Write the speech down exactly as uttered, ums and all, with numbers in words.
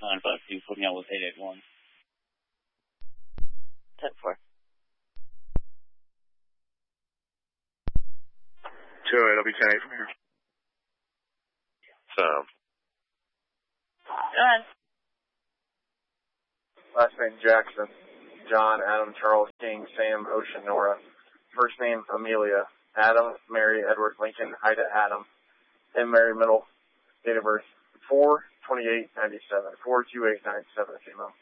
nine five two, putting out with eight eight one. ten four. two oh eight, I'll be ten eight from here. Sam. Go ahead. Last name Jackson. John, Adam, Charles, King, Sam, Ocean, Nora. First name Amelia. Adam, Mary, Edward, Lincoln, Ida, Adam. M. Mary, middle. Date of birth four twenty-eight ninety-seven. four two eight nine seven, female.